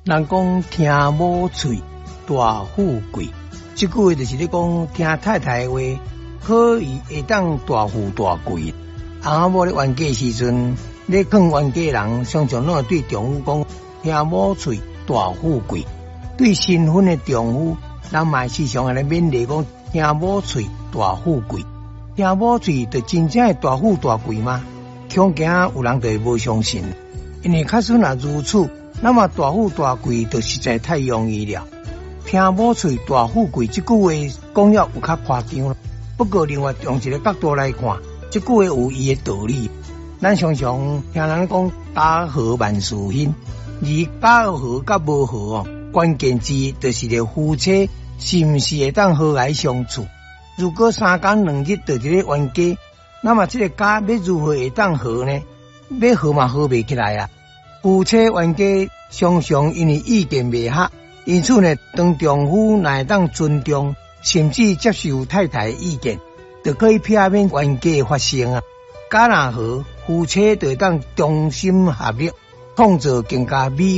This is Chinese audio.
人讲听某喙大富贵，这句话就是咧讲听太太的话，可以会当大富大贵。翁某咧冤家时阵，咧劝冤家人常常拢会对丈夫讲听某喙大富贵。对新婚的丈夫，人嘛时常会来勉励讲听某喙大富贵。听某喙就真正的大富大贵吗？恐惊有人就会无相信，因为假使若如此，那么大富大贵就实在太容易了。听某喙大富贵这句话讲了有较夸张了，不过另外用一个角度来看，这句话有伊的道理。咱常常听人讲家和万事兴，而家和甲无和关键字就是个夫妻是毋是会当和谐相处。如果3天2日就一个冤家，那么这个家要如何会当和呢？要和嘛和袂起来啊！夫妻冤家常常因为意见袂合，因此呢，当丈夫乃会当尊重甚至接受太太的意见，就可以避免冤家发生啊。家若和，夫妻就会当同心合力，创造更加美